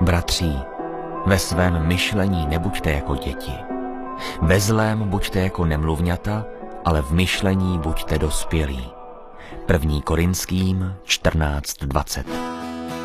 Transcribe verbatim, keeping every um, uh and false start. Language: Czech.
Bratří, ve svém myšlení nebuďte jako děti. Ve zlém buďte jako nemluvňata, ale v myšlení buďte dospělí. První Korinským čtrnáct dvacet.